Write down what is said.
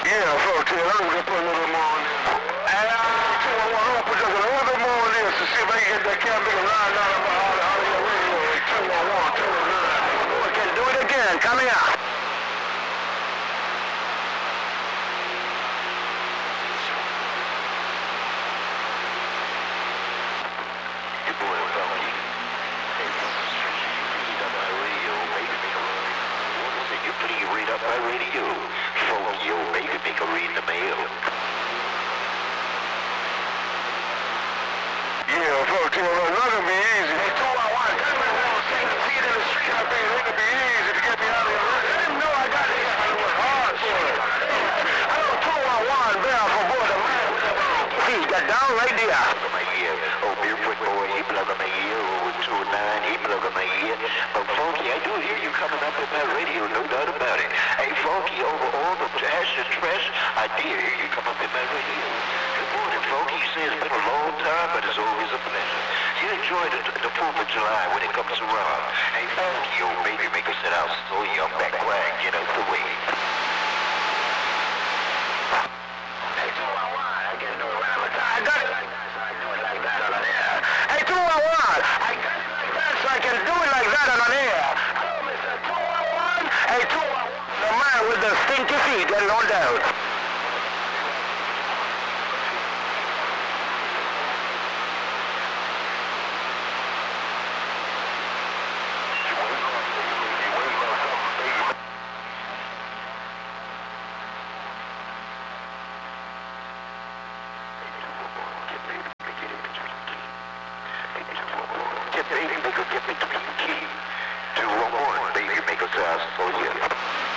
Yeah, fuck it. I'm gonna put a little bit more on there. And I want to put just a little bit more on this to see if I can get that camping line out of your radio. 211, 209. We can do it again. Come here. Your boy Funky. Read up my radio, baby, make a read. Can you please read up my radio? Funky, yo, baby, make a read the mail. Yeah, fuck it. It's not gonna be easy. Hey, 211. Tell me what I'm saying. See it in the street. I think it's gonna be easy to get me out of here. I didn't know I got this. I worked hard for it. I know 211 there for boy. The man with the feet got down right there. Plug in my ear. Oh, Barefoot boy, he plug in my ear. Oh, 209, he plug in my ear. But Funky, I do hear you coming up in my radio, no doubt about it. Hey, Funky, over all the trash and trash, I did hear you come up in my radio. Good morning, Funky. You say it's been a long time, but it's always a pleasure. You enjoy the 4th of July when it comes around. Hey, Funky, yo, baby, make a set out so young back quiet, get out the way. Hey, 211, I can do it whenever I got it like that, so I do it like that on the air. Hey, 211, I got it like that, so I can do it like that on the air. Hello, Mr. 211. Hey, 211, the man with the stinky feet, get it on down.